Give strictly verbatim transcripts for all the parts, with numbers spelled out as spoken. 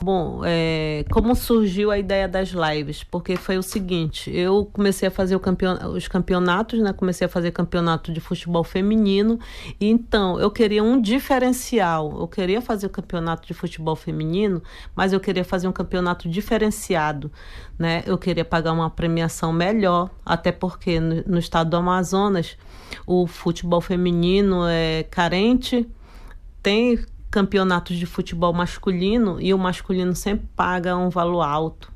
Bom, é, como surgiu a ideia das lives? Porque foi o seguinte, eu comecei a fazer o campeon- os campeonatos, né? Comecei a fazer campeonato de futebol feminino, e então eu queria um diferencial. Eu queria fazer o campeonato de futebol feminino, mas eu queria fazer um campeonato diferenciado, né? Eu queria pagar uma premiação melhor, até porque no, no estado do Amazonas o futebol feminino é carente, tem campeonatos de futebol masculino e o masculino sempre paga um valor alto,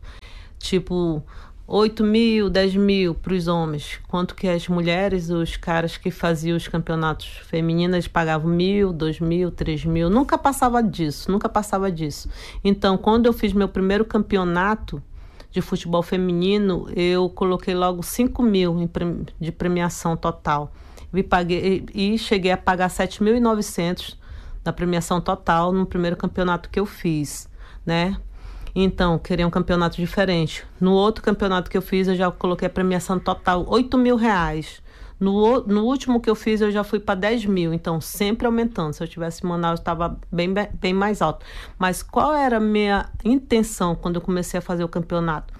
tipo oito mil, dez mil para os homens, quanto que as mulheres, os caras que faziam os campeonatos femininos pagavam mil, dois mil, três mil, nunca passava disso, nunca passava disso. Então, quando eu fiz meu primeiro campeonato de futebol feminino, eu coloquei logo cinco mil em pre- de premiação total. E, paguei, e cheguei a pagar sete mil e novecentos da premiação total no primeiro campeonato que eu fiz, né? Então, queria um campeonato diferente. No outro campeonato que eu fiz, eu já coloquei a premiação total oito mil reais. No, o- no último que eu fiz, eu já fui para dez mil. Então, sempre aumentando. Se eu tivesse em Manaus, estava bem, bem, bem mais alto. Mas qual era a minha intenção quando eu comecei a fazer o campeonato?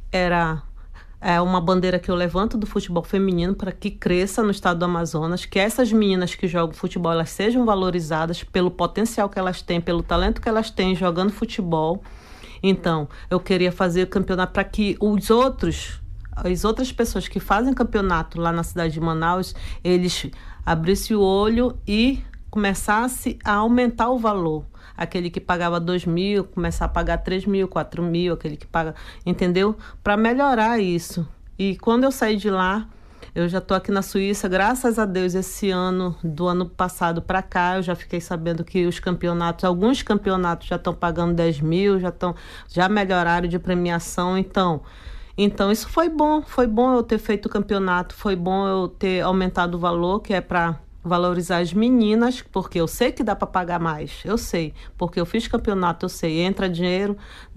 Era é uma bandeira que eu levanto do futebol feminino para que cresça no estado do Amazonas, que essas meninas que jogam futebol, elas sejam valorizadas pelo potencial que elas têm, pelo talento que elas têm jogando futebol. Então, eu queria fazer campeonato para que os outros, as outras pessoas que fazem campeonato lá na cidade de Manaus, eles abrissem o olho e começassem a aumentar o valor. Aquele que pagava dois mil, começar a pagar três mil, quatro mil, aquele que paga, entendeu? Para melhorar isso. E quando eu saí de lá, eu já estou aqui na Suíça, graças a Deus, esse ano, do ano passado para cá, eu já fiquei sabendo que os campeonatos, alguns campeonatos já estão pagando dez mil, já estão, já melhoraram de premiação, então... Então, isso foi bom, foi bom eu ter feito o campeonato, foi bom eu ter aumentado o valor, que é para valorizar as meninas, porque eu sei que dá para pagar mais, eu sei, porque eu fiz campeonato, eu sei, entra dinheiro,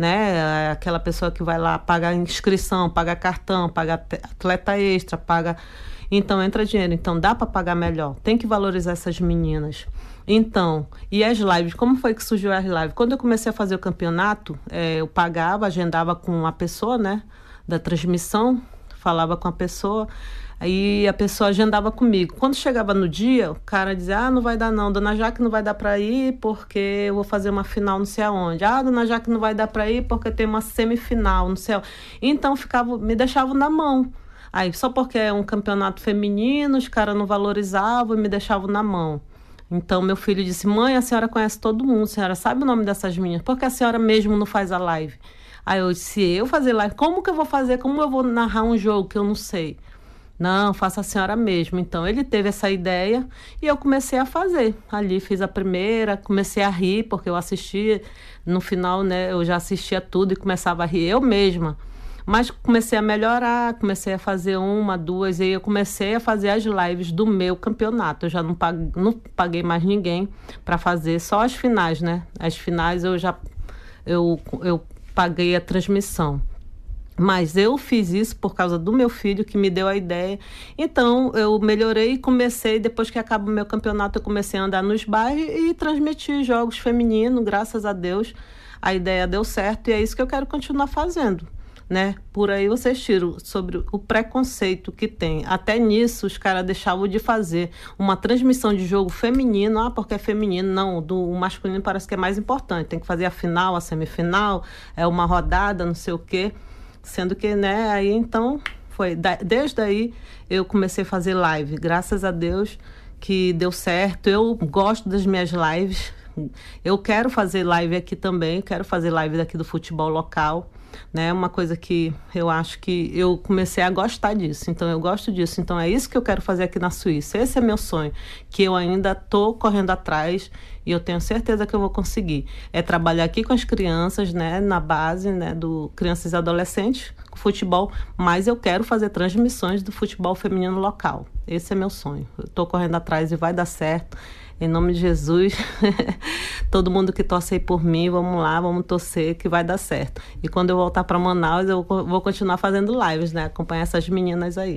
né? Aquela pessoa que vai lá pagar inscrição, paga cartão, paga atleta extra, paga. Então, entra dinheiro, então dá para pagar melhor, tem que valorizar essas meninas. Então, e as lives, como foi que surgiu as lives? Quando eu comecei a fazer o campeonato, eh, eu pagava, agendava com a pessoa, né? Da transmissão, falava com a pessoa, aí a pessoa agendava comigo. Quando chegava no dia, o cara dizia, ah, não vai dar não, dona Jaque não vai dar para ir porque eu vou fazer uma final não sei aonde. Ah, dona Jaque não vai dar para ir porque tem uma semifinal, não sei aonde. Então, ficava, me deixavam na mão. Aí, só porque é um campeonato feminino, os caras não valorizavam e me deixavam na mão. Então, meu filho disse, mãe, a senhora conhece todo mundo, a senhora sabe o nome dessas meninas, por que a senhora mesmo não faz a live? Aí eu disse, eu fazer live, como que eu vou fazer? Como eu vou narrar um jogo que eu não sei? Não, faça a senhora mesmo. Então, ele teve essa ideia e eu comecei a fazer. Ali fiz a primeira, comecei a rir, porque eu assistia, no final, né, eu já assistia tudo e começava a rir eu mesma. Mas comecei a melhorar, comecei a fazer uma, duas, e eu comecei a fazer as lives do meu campeonato. Eu já não paguei, não paguei mais ninguém para fazer, só as finais, né? As finais eu já... eu, eu paguei a transmissão. Mas eu fiz isso por causa do meu filho, que me deu a ideia. Então, eu melhorei e comecei, depois que acaba o meu campeonato, eu comecei a andar nos bairros e transmitir jogos femininos, graças a Deus. A ideia deu certo e é isso que eu quero continuar fazendo, né? Por aí vocês tiram sobre o preconceito que tem. Até nisso, os caras deixavam de fazer uma transmissão de jogo feminino, ah, porque é feminino. Não, do o masculino parece que é mais importante. Tem que fazer a final, a semifinal, é uma rodada, não sei o quê. Sendo que, né, aí então, foi, desde aí eu comecei a fazer live, graças a Deus que deu certo. Eu gosto das minhas lives, eu quero fazer live aqui também, quero fazer live daqui do futebol local, né, uma coisa que eu acho que eu comecei a gostar disso, então eu gosto disso, então é isso que eu quero fazer aqui na Suíça, esse é meu sonho, que eu ainda estou correndo atrás e eu tenho certeza que eu vou conseguir, é trabalhar aqui com as crianças, né, na base, né, do crianças e adolescentes, com futebol, mas eu quero fazer transmissões do futebol feminino local, esse é meu sonho, eu estou correndo atrás e vai dar certo. Em nome de Jesus, todo mundo que torce aí por mim, vamos lá, vamos torcer que vai dar certo. E quando eu voltar para Manaus, eu vou continuar fazendo lives, né? Acompanhar essas meninas aí.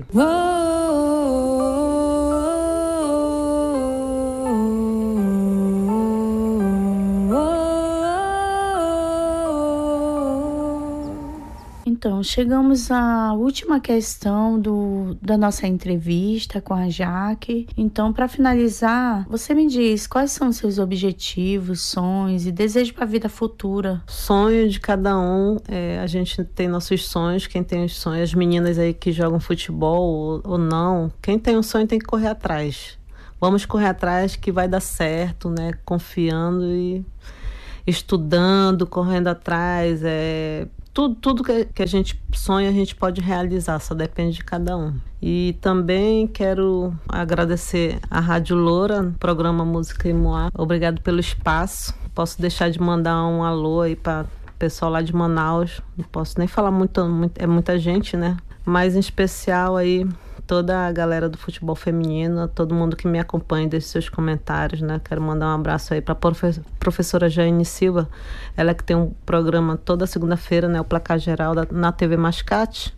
Então, chegamos à última questão do, da nossa entrevista com a Jaque. Então, para finalizar, você me diz quais são os seus objetivos, sonhos e desejos para a vida futura? Sonho de cada um, é, a gente tem nossos sonhos, quem tem os sonhos, as meninas aí que jogam futebol ou, ou não, quem tem um sonho tem que correr atrás. Vamos correr atrás que vai dar certo, né? Confiando e estudando, correndo atrás, é... Tudo, tudo que a gente sonha, a gente pode realizar, só depende de cada um. E também quero agradecer à Rádio Loura, programa Música em Moá. Obrigado pelo espaço. Posso deixar de mandar um alô aí para o pessoal lá de Manaus. Não posso nem falar muito, muito, é muita gente, né? Mas em especial aí toda a galera do futebol feminino, todo mundo que me acompanha, deixe seus comentários, né? Quero mandar um abraço aí para a professora Jane Silva, ela que tem um programa toda segunda-feira, né? O Placar Geral da, na T V Mascate.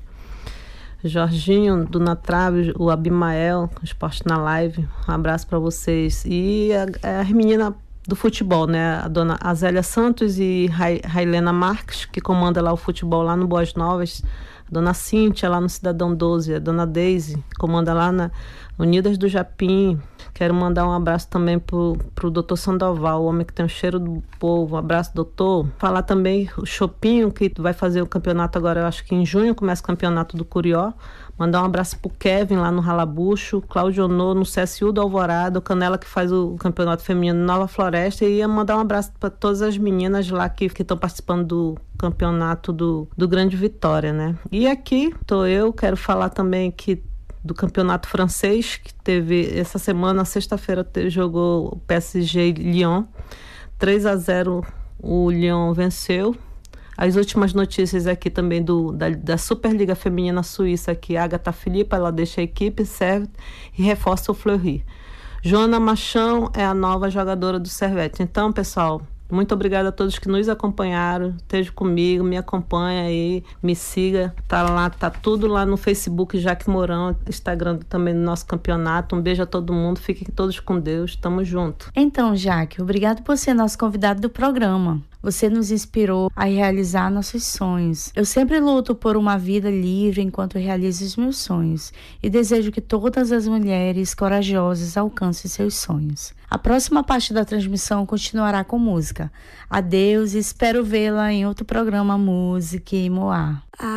Jorginho, do Na Trave, o Abimael, Esporte na Live, um abraço para vocês. E a, a menina do futebol, né? A dona Azélia Santos e Railena Marques, que comanda lá o futebol lá no Boas Novas. Dona Cíntia, lá no Cidadão doze, a Dona Deise, comanda lá na Unidas do Japim. Quero mandar um abraço também pro, pro doutor Sandoval, o homem que tem o cheiro do povo. Um abraço, doutor. Falar também o Chopinho, que vai fazer o campeonato agora, eu acho que em junho, começa o campeonato do Curió. Mandar um abraço pro Kevin, lá no Ralabucho, Cláudio Honor, no C S U do Alvorada, o Canela, que faz o campeonato feminino Nova Floresta. E ia mandar um abraço para todas as meninas lá que estão participando do campeonato do, do Grande Vitória, né? E aqui tô eu, quero falar também que do campeonato francês, que teve essa semana, sexta-feira, jogou o P S G Lyon, três a zero o Lyon venceu. As últimas notícias aqui também do, da, da Superliga Feminina Suíça, que a Agatha Philippe, ela deixa a equipe, serve e reforça o Fleury. Joana Machão é a nova jogadora do Servette. Então, pessoal, muito obrigada a todos que nos acompanharam, esteja comigo, me acompanha aí, me siga, tá lá, tá tudo lá no Facebook, Jaque Mourão, Instagram também do nosso campeonato. Um beijo a todo mundo, fiquem todos com Deus, tamo junto. Então, Jaque, obrigado por ser nosso convidado do programa. Você nos inspirou a realizar nossos sonhos. Eu sempre luto por uma vida livre enquanto realizo os meus sonhos e desejo que todas as mulheres corajosas alcancem seus sonhos. A próxima parte da transmissão continuará com música. Adeus e espero vê-la em outro programa Música e Moá.